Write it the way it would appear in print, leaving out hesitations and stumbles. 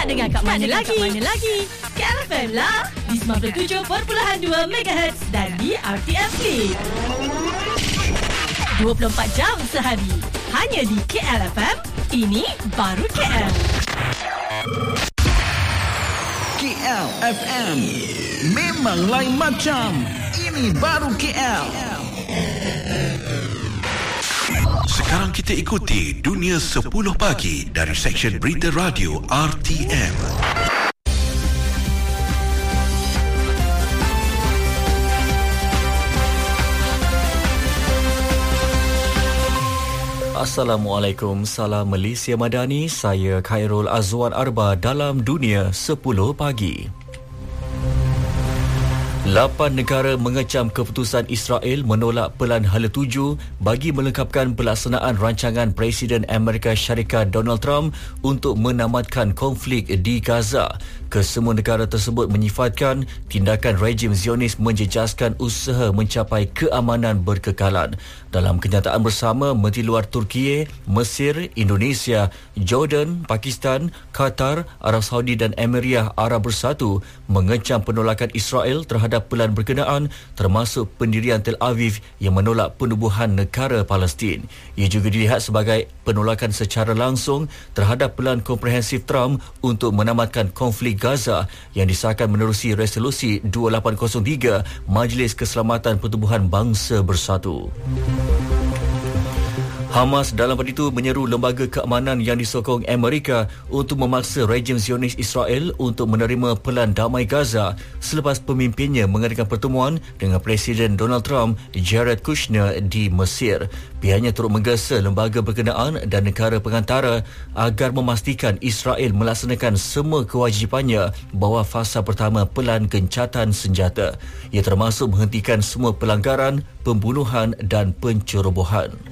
dengar kat mana lagi? Kat FM lah, di 97.2 MHz dan di RTM Play. 24 jam sehari. Hanya di KL FM. Ini baru KL. KL FM. Memang lain macam. Ini baru KL. Sekarang kita ikuti Dunia 10 Pagi dari Seksyen Berita Radio RTM. Assalamualaikum, salam Malaysia Madani. Saya Khairul Azwan Arba dalam Dunia 10 Pagi. 8 negara mengecam keputusan Israel menolak Pelan Hala 7 bagi melengkapkan pelaksanaan rancangan Presiden Amerika Syarikat Donald Trump untuk menamatkan konflik di Gaza. Kesemua negara tersebut menyifatkan tindakan rejim Zionis menjejaskan usaha mencapai keamanan berkekalan. Dalam kenyataan bersama, Menteri Luar Turki, Mesir, Indonesia, Jordan, Pakistan, Qatar, Arab Saudi dan Emirat Arab Bersatu mengecam penolakan Israel terhadap pelan berkenaan, termasuk pendirian Tel Aviv yang menolak penubuhan negara Palestin. Ia juga dilihat sebagai penolakan secara langsung terhadap pelan komprehensif Trump untuk menamatkan konflik Gaza yang disahkan menerusi resolusi 2803 Majlis Keselamatan Pertubuhan Bangsa Bersatu. Hamas dalam pada itu menyeru lembaga keamanan yang disokong Amerika untuk memaksa rejim Zionis Israel untuk menerima pelan damai Gaza selepas pemimpinnya mengadakan pertemuan dengan Presiden Donald Trump, Jared Kushner di Mesir. Pihaknya turut menggesa lembaga berkenaan dan negara pengantara agar memastikan Israel melaksanakan semua kewajipannya bawah fasa pertama pelan gencatan senjata. Ia termasuk menghentikan semua pelanggaran, pembunuhan dan pencerobohan.